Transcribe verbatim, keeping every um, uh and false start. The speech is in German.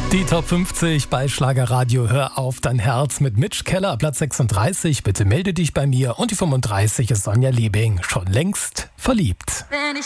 Die Top fünfzig bei Schlagerradio Hör auf dein Herz mit Mitch Keller, Platz sechsunddreißig, bitte melde dich bei mir. Und die fünfunddreißig ist Sonja Liebing, schon längst verliebt.